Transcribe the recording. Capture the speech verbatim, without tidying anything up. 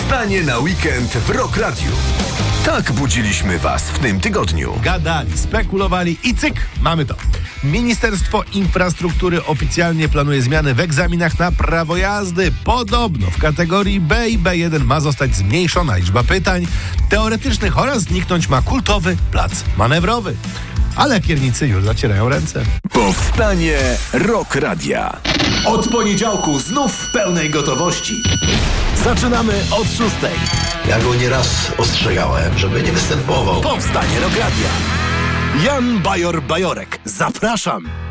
Powstanie na weekend w Rock Radiu. Tak budziliśmy was w tym tygodniu. Gadali, spekulowali i cyk, mamy to. Ministerstwo Infrastruktury oficjalnie planuje zmiany w egzaminach na prawo jazdy. Podobno w kategorii B i B jeden ma zostać zmniejszona liczba pytań teoretycznych oraz zniknąć ma kultowy plac manewrowy. A lakiernicy już zacierają ręce. Powstanie Rock Radia. Od poniedziałku znów w pełnej gotowości. Zaczynamy od szóstej. Ja go nieraz ostrzegałem, żeby nie występował. Powstanie Rock Radia. Jan Bajor-Bajorek. Zapraszam.